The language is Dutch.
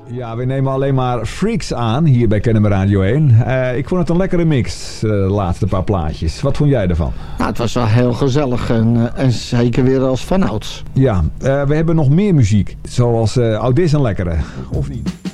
Ja, we nemen alleen maar Freaks aan hier bij Kennemer Radio 1. Ik vond het een lekkere mix, de laatste paar plaatjes. Wat vond jij ervan? Nou, het was wel heel gezellig en zeker weer als vanouds. Ja, we hebben nog meer muziek. Zoals Oud is een lekkere, of niet?